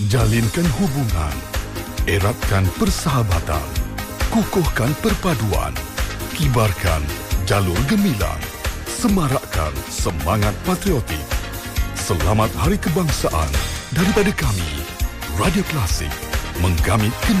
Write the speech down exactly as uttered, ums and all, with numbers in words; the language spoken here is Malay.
Jalinkan hubungan, eratkan persahabatan, kukuhkan perpaduan, kibarkan jalur gemilang, semarakkan semangat patriotik. Selamat Hari Kebangsaan daripada kami, Radio Klasik, menggamit